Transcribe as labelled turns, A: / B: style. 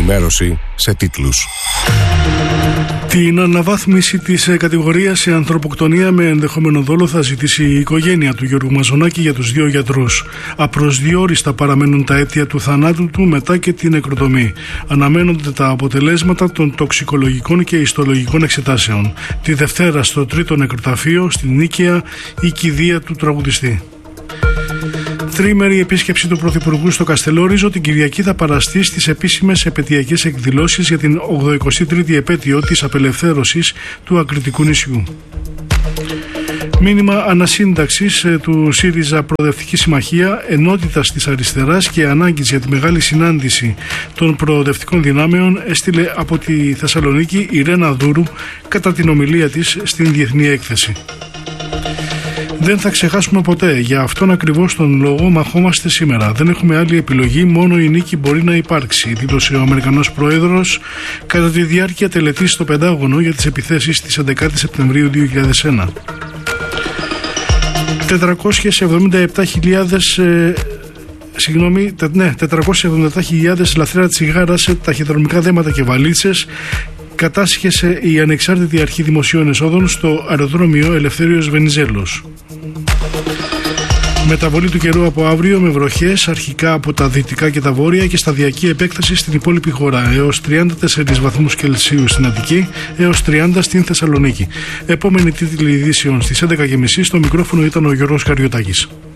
A: ενημέρωση σε τίτλους.
B: Την αναβάθμιση της κατηγορίας σε ανθρωποκτονία με ενδεχόμενο δόλο θα ζητήσει η οικογένεια του Γιώργου Μαζονάκη για τους δύο γιατρούς. Απροσδιόριστα παραμένουν τα αίτια του θανάτου του μετά και την νεκροτομή. Αναμένονται τα αποτελέσματα των τοξικολογικών και ιστολογικών εξετάσεων. Τη Δευτέρα στο 3ο νεκροταφείο στην Νίκαια η κηδεία του τραγουδιστή. Τριήμερη επίσκεψη του Πρωθυπουργού στο Καστελόριζο την Κυριακή θα παραστεί στις επίσημες επαιτειακές εκδηλώσεις για την 83η επέτειο της απελευθέρωσης του Ακριτικού νησιού. Μήνυμα ανασύνταξης του ΣΥΡΙΖΑ Προοδευτική Συμμαχία, ενότητας της αριστεράς και ανάγκης για τη μεγάλη συνάντηση των προοδευτικών δυνάμεων έστειλε από τη Θεσσαλονίκη η Ρένα Δούρου κατά την ομιλία της στην Διεθνή Έκθεση. Δεν θα ξεχάσουμε ποτέ. Για αυτόν ακριβώς τον λόγο μαχόμαστε σήμερα. Δεν έχουμε άλλη επιλογή, μόνο η νίκη μπορεί να υπάρξει, δήλωσε ο Αμερικανός Πρόεδρος κατά τη διάρκεια τελετής στο Πεντάγωνο για τις επιθέσεις της 11 Σεπτεμβρίου 2001. 477.000 λαθρέα τσιγάρα σε ταχυδρομικά δέματα και βαλίτσες κατάσχεσε η ανεξάρτητη αρχή δημοσίων εσόδων στο αεροδρόμιο Ελευθέριος Βενιζέλος. Μεταβολή του καιρού από αύριο με βροχές αρχικά από τα δυτικά και τα βόρεια και σταδιακή επέκταση στην υπόλοιπη χώρα έως 34 βαθμούς Κελσίου στην Αττική έως 30 στην Θεσσαλονίκη. Επόμενη τίτλη ειδήσεων στις 11.30. Στο μικρόφωνο ήταν ο Γιώργος Καριωτάκης.